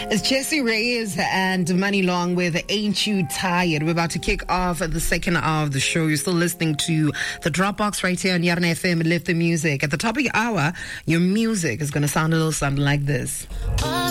It's Jesse Reyes and Money Long with Ain't You Tired. We're about to kick off the second hour of the show. You're still listening to the Dropbox right here on Yarna FM. Lift the music. At the top of your hour, your music is going to sound a little something like this.